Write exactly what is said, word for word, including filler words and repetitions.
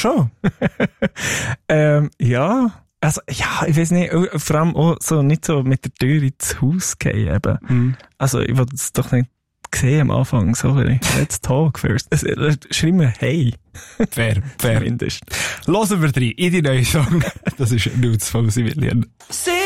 schon. ähm, ja. Also, ja, ich weiß nicht, vor allem auch so nicht so mit der Tür ins Haus gehen eben. Mhm. Also, ich wollte es doch nicht sehen am Anfang, sorry. Let's talk first. Also, schreib mir hey. Fair, fair. Mindest. Hören wir rein in die neue Song. Das ist Nudes von Civilian. See